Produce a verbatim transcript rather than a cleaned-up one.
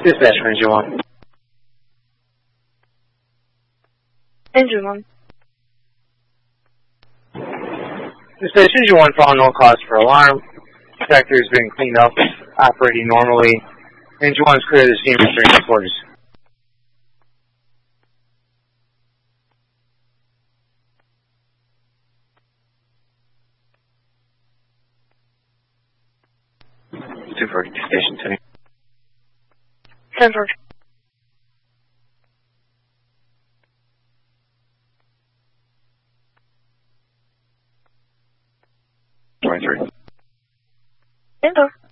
Dispatch for engine one. Engine one. Dispatch engine one, following no cause for alarm. Sector has been cleaned up, operating normally. Engine one is clear of the scene for training quarters. two for station ten. ten for. twenty-three. ten for.